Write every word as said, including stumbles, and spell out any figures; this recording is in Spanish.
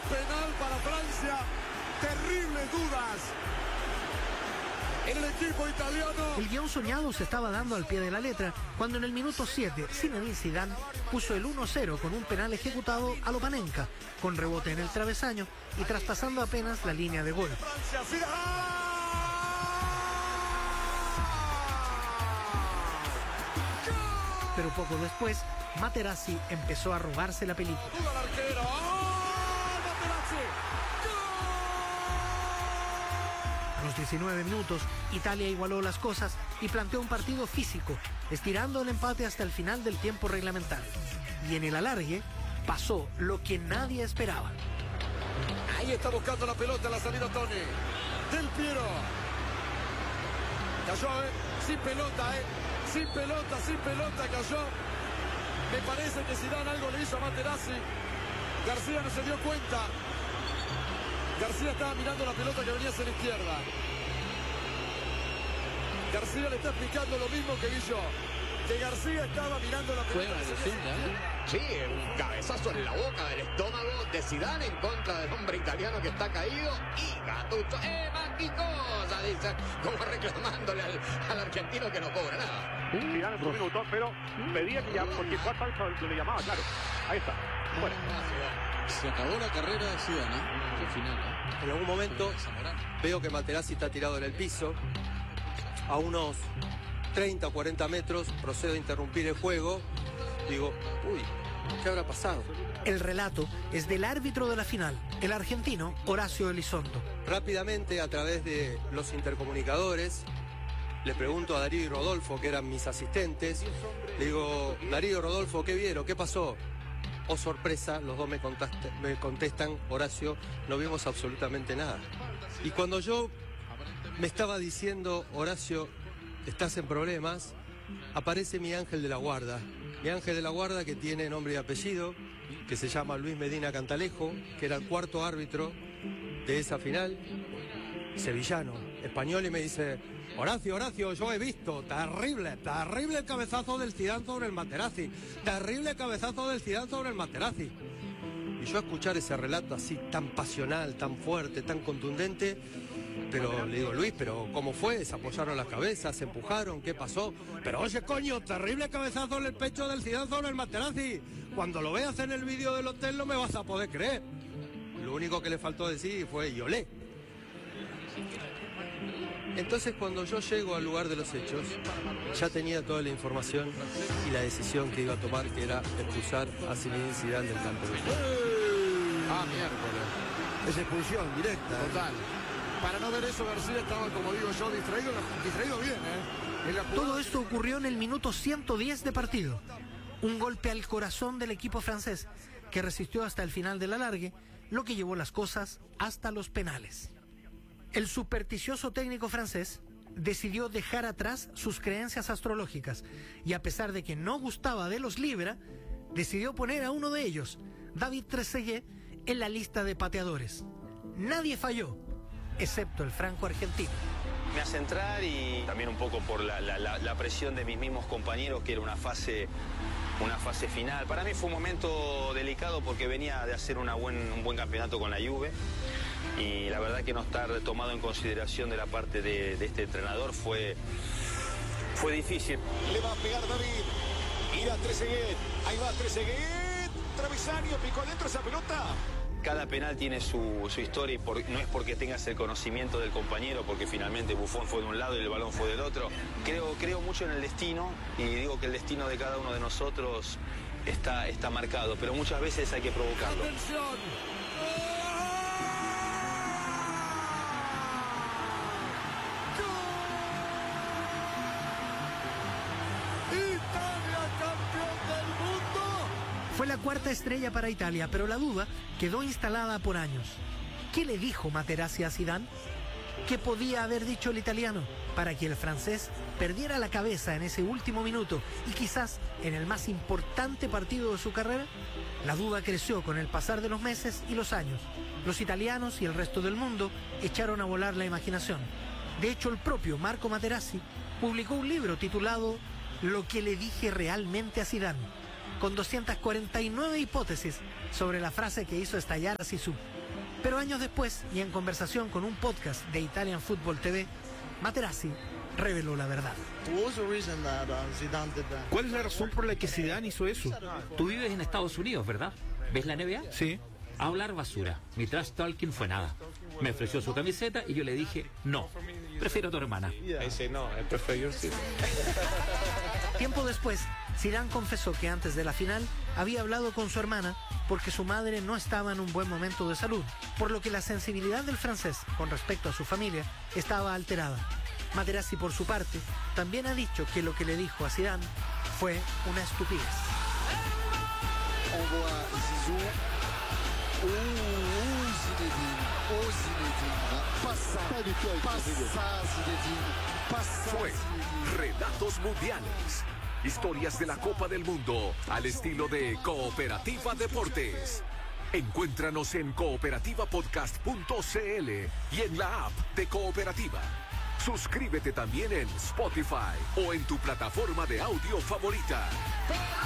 penal para Francia. Terribles dudas en el equipo italiano. El guión soñado se estaba dando al pie de la letra cuando en el minuto siete Zinedine Zidane puso el uno cero con un penal ejecutado a lo Panenka, con rebote en el travesaño y traspasando apenas la línea de gol. Pero poco después, Materazzi empezó a robarse la película. A los diecinueve minutos, Italia igualó las cosas y planteó un partido físico, estirando el empate hasta el final del tiempo reglamentario. Y en el alargue, pasó lo que nadie esperaba. Ahí está buscando la pelota, la salida Toni. Del Piero. Cayó, ¿eh? Sin pelota, ¿eh? Sin pelota, sin pelota cayó. Me parece que Zidane algo le hizo a Materazzi. García no se dio cuenta. García estaba mirando la pelota que venía hacia la izquierda. García le está explicando lo mismo que vi yo. Que García estaba mirando la pelota. Sí, un cabezazo en la boca del estómago de Zidane en contra del hombre italiano que está caído. Y Gattuso, ¡eh, más qué cosa! Dice, como reclamándole al, al argentino que no cobra nada. Zidane en su minuto, pero pedía que llame, porque cuál falso le llamaba, claro. Ahí está. Bueno. Se acabó la carrera de Zidane, ¿eh? Al final, ¿eh? En algún momento veo que Materazzi está tirado en el piso. A unos treinta o cuarenta metros procedo a interrumpir el juego. Digo, uy, ¿qué habrá pasado? El relato es del árbitro de la final, el argentino Horacio Elizondo. Rápidamente, a través de los intercomunicadores, le pregunto a Darío y Rodolfo, que eran mis asistentes. Le digo, Darío, Rodolfo, ¿qué vieron? ¿Qué pasó? Oh, sorpresa, los dos me, me contestan, Horacio, no vimos absolutamente nada. Y cuando yo me estaba diciendo, Horacio, estás en problemas, aparece mi ángel de la guarda. Mi ángel de la guarda, que tiene nombre y apellido, que se llama Luis Medina Cantalejo, que era el cuarto árbitro de esa final, sevillano, español, y me dice, Horacio, Horacio, yo he visto, terrible, terrible el cabezazo del Zidane sobre el Materazzi, terrible cabezazo del Zidane sobre el Materazzi. Y yo escuchar ese relato así tan pasional, tan fuerte, tan contundente, pero le digo, Luis, pero ¿cómo fue? ¿Se apoyaron las cabezas? ¿Se empujaron? ¿Qué pasó? Pero oye, coño, terrible cabezazo en el pecho del Zidane sobre el Materazzi. Cuando lo veas en el vídeo del hotel no me vas a poder creer. Lo único que le faltó decir fue, y olé. Entonces, cuando yo llego al lugar de los hechos, ya tenía toda la información y la decisión que iba a tomar, que era expulsar a Zinedine Zidane del campo. Ah, miércoles. Es expulsión directa. Total. Para no ver eso, García estaba, como digo yo, distraído, distraído bien, ¿eh? En la Todo esto ocurrió en el minuto ciento diez de partido. Un golpe al corazón del equipo francés, que resistió hasta el final del alargue, lo que llevó las cosas hasta los penales. El supersticioso técnico francés decidió dejar atrás sus creencias astrológicas y, a pesar de que no gustaba de los Libra, decidió poner a uno de ellos, David Trezeguet, en la lista de pateadores. Nadie falló, excepto el franco-argentino. Me hace entrar y también un poco por la, la, la presión de mis mismos compañeros, que era una fase, una fase final. Para mí fue un momento delicado porque venía de hacer una buen, un buen campeonato con la Juve. Y la verdad que no estar tomado en consideración de la parte de, de este entrenador fue, fue difícil. Le va a pegar David. Irá Trezeguet. Ahí va Trezeguet. Travesaño, picó adentro esa pelota. Cada penal tiene su, su historia y por, no es porque tengas el conocimiento del compañero, porque finalmente Buffon fue de un lado y el balón fue del otro. Creo, creo mucho en el destino y digo que el destino de cada uno de nosotros está, está marcado, pero muchas veces hay que provocarlo. ¡Atención! Fue la cuarta estrella para Italia, pero la duda quedó instalada por años. ¿Qué le dijo Materazzi a Zidane? ¿Qué podía haber dicho el italiano para que el francés perdiera la cabeza en ese último minuto y quizás en el más importante partido de su carrera? La duda creció con el pasar de los meses y los años. Los italianos y el resto del mundo echaron a volar la imaginación. De hecho, el propio Marco Materazzi publicó un libro titulado Lo que le dije realmente a Zidane, con doscientas cuarenta y nueve hipótesis sobre la frase que hizo estallar a Zizou. Pero años después, y en conversación con un podcast de Italian Football T V, Materazzi reveló la verdad. ¿Cuál es la razón por la que Zidane hizo eso? Tú vives en Estados Unidos, ¿verdad? ¿Ves la N B A? Sí. Hablar basura. Mi trash talking fue nada. Me ofreció su camiseta y yo le dije, no, prefiero a tu hermana. Ese no, I prefer your sister. Tiempo después, Zidane confesó que antes de la final había hablado con su hermana porque su madre no estaba en un buen momento de salud, por lo que la sensibilidad del francés con respecto a su familia estaba alterada. Materazzi, por su parte, también ha dicho que lo que le dijo a Zidane fue una estupidez. Fue Relatos Mundiales. Historias de la Copa del Mundo al estilo de Cooperativa Deportes. Encuéntranos en cooperativa podcast punto c l y en la app de Cooperativa. Suscríbete también en Spotify o en tu plataforma de audio favorita.